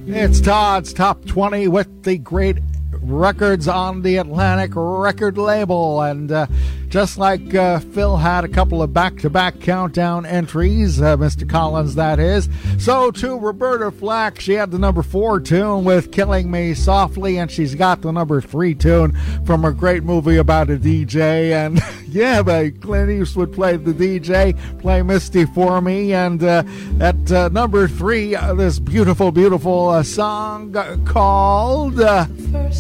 It's Todd's Top 20 with the great records on the Atlantic record label. And just like Phil had a couple of back-to-back countdown entries, Mr. Collins that is, so too Roberta Flack. She had the number 4 tune with Killing Me Softly, and she's got the number 3 tune from a great movie about a DJ. And yeah, Clint Eastwood played the DJ, Play Misty for Me. And at number 3, this beautiful, beautiful song called